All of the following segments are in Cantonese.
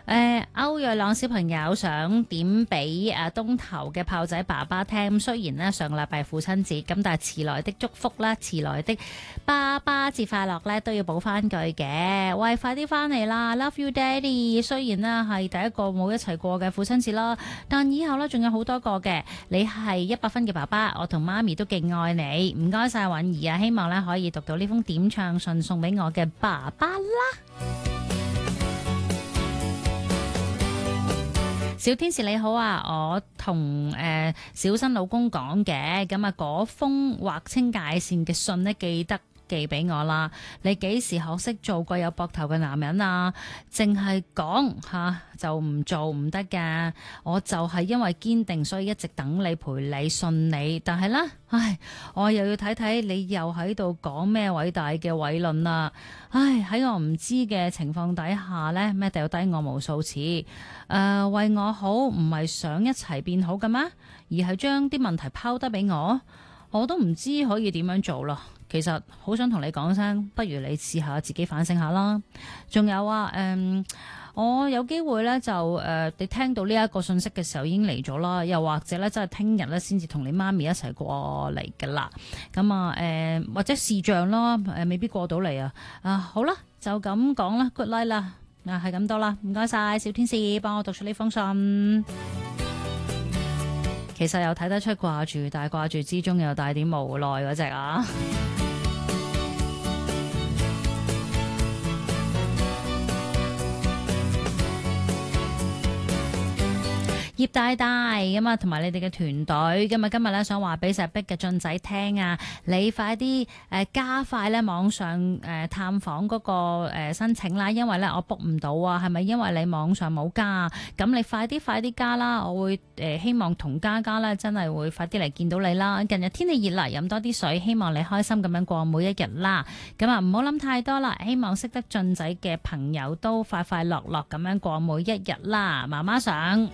歐瑞朗小朋友想點俾東頭嘅炮仔爸爸聽。雖然呢上個禮拜父親節，咁但係遲來的祝福啦，遲來的爸爸節快樂呢都要補翻句嘅。喂，快啲翻嚟啦 ，Love you Daddy。雖然呢係第一個冇一齊過嘅父親節啦，但以後呢仲有好多個嘅。你係100分嘅爸爸，我同媽咪都勁愛你。唔該晒允兒啊，希望呢可以讀到呢封點唱信送俾我嘅爸爸啦。小天使你好啊，我同小新老公講嘅，咁啊嗰封劃清界線嘅信呢，記得寄俾我啦。你幾時學識做個有膊頭嘅男人啊？淨係講吓就唔做唔得㗎。我就係因為堅定，所以一直等你陪你信你。但係啦，唉，我又要睇睇你又喺度講咩偉大嘅偉論啦。唉，喺我唔知嘅情況底下呢，咩掉低我無數次。為我好唔係想一齊變好嘅咩？而係將啲問題拋得俾我都唔知可以點樣做咯。其實好想同你講聲，不如你試下自己反省下啦。仲有啊，我有機會呢，就你聽到呢一個信息嘅時候已經嚟咗啦，又或者呢，真係聽日呢先至同你媽咪一齊過嚟噶啦。咁啊，或者視像咯，未必過到嚟啊。好啦，就咁講啦 ，good night 啦。係咁多啦，唔該晒小天使幫我讀出呢封信。其實又睇得出掛住，但係掛住之中又帶點無奈嗰隻啊。葉大大咁啊，同埋你哋嘅團隊今日咧想話俾石壁嘅俊仔聽啊，你快啲加快咧網上探訪嗰個申請啦，因為咧我 book 唔到啊，係咪因為你網上冇加啊？咁你快啲加啦，我會希望同加咧真係會快啲嚟見到你啦。近日天氣熱啦，飲多啲水，希望你開心咁樣過每一日啦。咁啊唔好諗太多啦，希望識得俊仔嘅朋友都快快樂樂咁樣過每一日啦。媽媽想。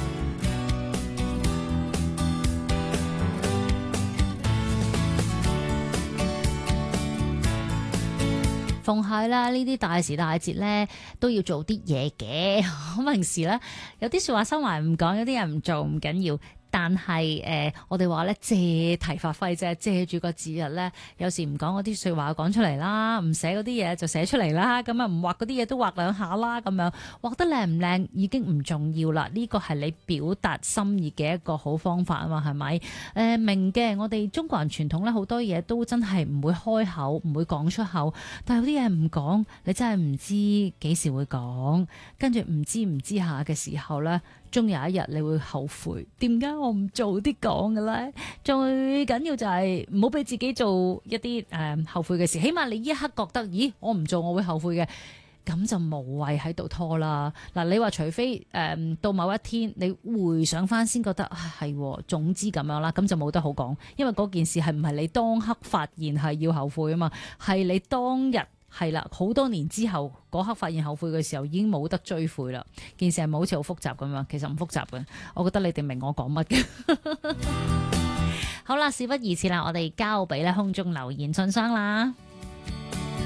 逢係啦，呢啲大時大節呢都要做啲嘢嘅。我平時呢，有啲說話收埋唔講，有啲人唔做唔緊要。但係我哋話咧借題發揮啫，借住個節日咧，有時唔講嗰啲說話講出嚟啦，唔寫嗰啲嘢就寫出嚟啦，咁啊唔畫嗰啲嘢都畫兩下啦，咁樣畫得靚唔靚已經唔重要啦，呢個係你表達心意嘅一個好方法啊嘛，係咪？明嘅，我哋中國人傳統咧好多嘢都真係唔會開口，唔會講出口，但係有啲嘢唔講，你真係唔知幾時會講，跟住唔知下嘅時候咧。終有一日你會後悔，點解我唔早啲講嘅咧？最緊要就係唔好俾自己做一啲後悔嘅事，起碼你呢一刻覺得，咦，我唔做我會後悔嘅，咁就無謂喺度拖啦。嗱，你話除非到某一天你回想翻先覺得係，總之咁樣啦，咁就冇得好講，因為嗰件事係唔係你當刻發現係要後悔啊嘛，係你當日。係啦，好多年之後嗰刻發現後悔嘅時候，已經冇得追悔啦。件事係咪好似好複雜咁樣？其實唔複雜嘅，我覺得你哋明我講乜嘅。好啦，事不宜遲啦，我哋交俾咧空中留言信箱啦。